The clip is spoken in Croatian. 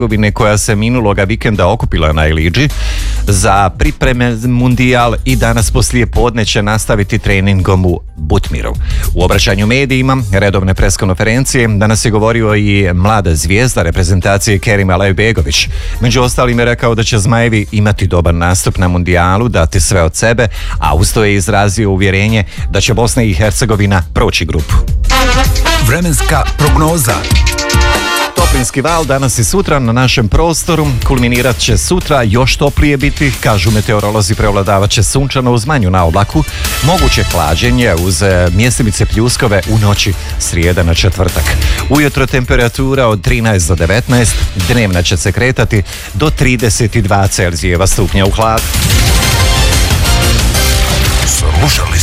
koja se minuloga vikenda okupila na Ilidži za pripreme mundijal i danas poslije podne će nastaviti treningom u Butmiru. U obraćanju medijima redovne preskonferencije danas je govorio i mlada zvijezda reprezentacije Kerim Alajbegović. Među ostalim je rekao da će Zmajevi imati dobar nastup na mundijalu, dati sve od sebe, a usto je izrazio uvjerenje da će Bosna i Hercegovina proći grupu. Vremenska prognoza. Toplinski val danas i sutra na našem prostoru, kulminirat će sutra, još toplije biti, kažu meteorolozi, prevladavat će sunčano uz manju naoblaku, moguće hlađenje uz mjestimice pljuskove u noći srijeda na četvrtak. Ujutro temperatura od 13 do 19, dnevna će se kretati do 32 Celzijeva stupnja u hladu. Slušali